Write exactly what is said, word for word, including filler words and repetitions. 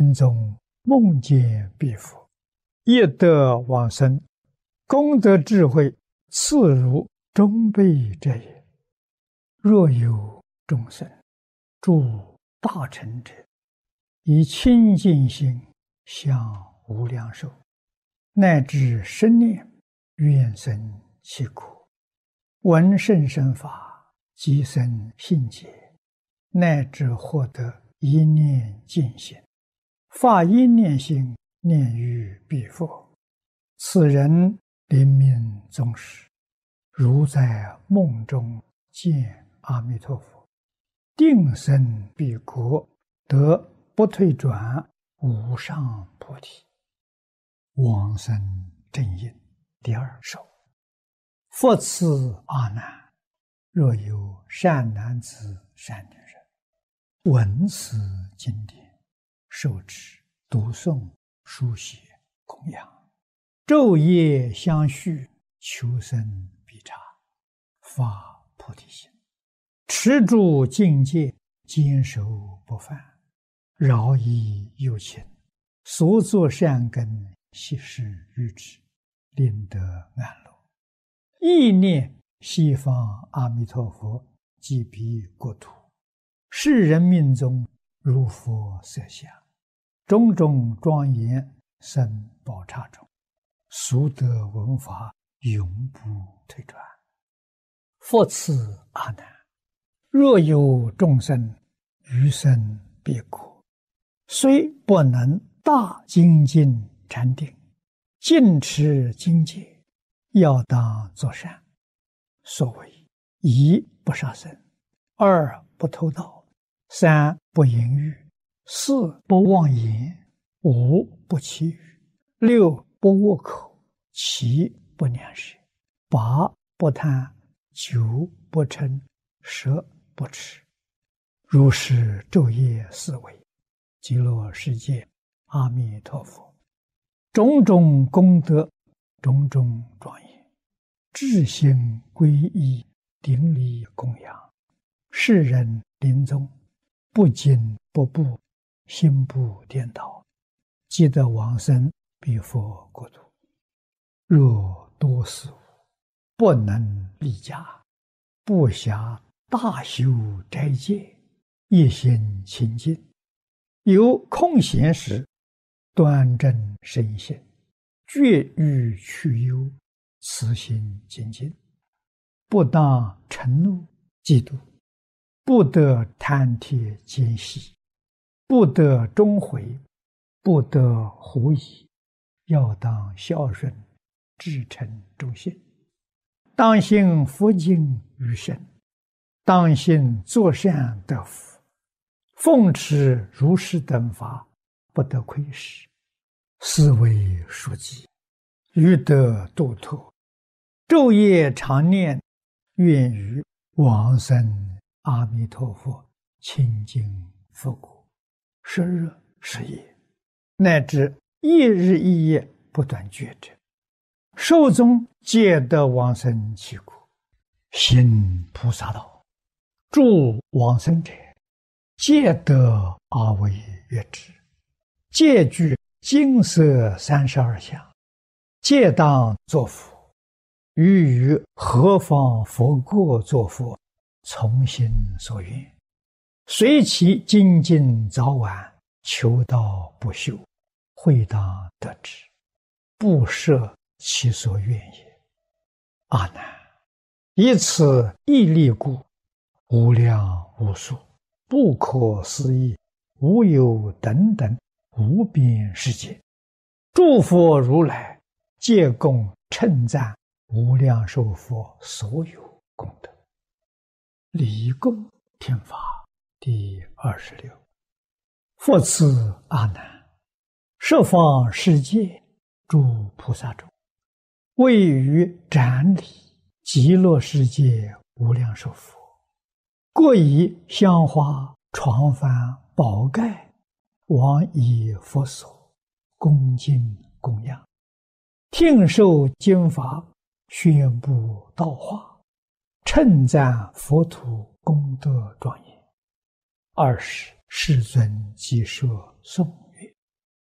临终梦见彼佛，业得往生，功德智慧次如中辈者也。若有众生诸大成者，以清净心向无量寿，乃至生念愿生其国，闻甚深法，即生信解，乃至获得一念净心，发一念心念于彼佛，此人临命终时，如在梦中见阿弥陀佛，定生彼国，得不退转无上菩提。往生正因第二首。复次阿难，若有善男子善女人，闻此经典，受持读诵书写供养，昼夜相续，求生必察，发菩提心，持住境界，坚守不犯，饶益有情，所作善根悉施于之，令得安乐。意念西方阿弥陀佛即彼国土，世人命中如佛色相，种种庄严生宝刹中，俗得闻法，永不退转。复次阿难，若有众生余生彼国，虽不能大精进禅定，尽持精戒，要当作善。所谓一不杀生，二不偷盗，三不淫欲，四不妄言，五不绮语，六不恶口，七不两舌，八不贪，九不嗔，十不痴。如是昼夜思维，极乐世界阿弥陀佛，种种功德，种种庄严，至心皈依，顶礼供养，世人临终不惊不怖，心不颠倒，即得往生彼佛国土。若多事物不能立家，不暇大修斋戒，一心清净，有空闲时端正身心，绝欲去忧，慈心精进，不当嗔怒嫉妒，不得贪帖奸细，不得终悔，不得狐疑，要当孝顺，至诚忠信，当信佛经于身，当信作善得福，奉持如是等法，不得亏失，思维书记，欲得度脱，昼夜常念，愿于往生阿弥陀佛清净佛国，十日十夜，乃至一日一夜不断觉者，寿终皆得往生其国。行菩萨道，诸往生者，皆得阿惟越致，皆具金色三十二相，皆当作佛，欲于何方佛国作佛，从心所愿，随其精进早晚，求道不休，会当得之，不设其所愿也。阿难，以此义力故，无量无数，不可思议，无有等等无边世界，诸佛如来皆共称赞无量寿佛所有功德。离供听法第二十六。复次阿难，十方世界诸菩萨中，位于展礼极乐世界无量寿佛，各以香花床幡宝盖往以佛所，恭敬供养，听受经法，宣布道化，称赞佛土功德庄严。二十世尊即说颂